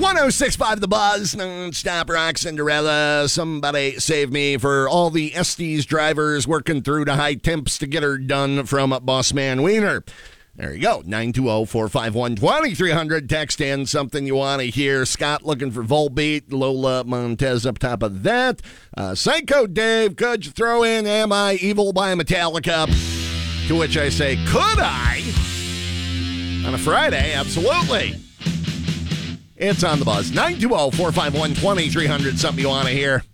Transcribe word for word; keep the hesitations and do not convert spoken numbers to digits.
one oh six point five The Buzz, non-stop rock Cinderella. Somebody save me for all the Estes drivers working through the high temps to get her done from Bossman Wiener. There you go. nine two zero, four five one, two three zero zero. Text in something you want to hear. Scott looking for Volbeat. Lola Montez up top of that. Uh, Psycho Dave, could you throw in Am I Evil by Metallica? To which I say, could I? On a Friday, absolutely. It's on The Buzz. nine two zero, four five one, two three zero zero. Something you want to hear.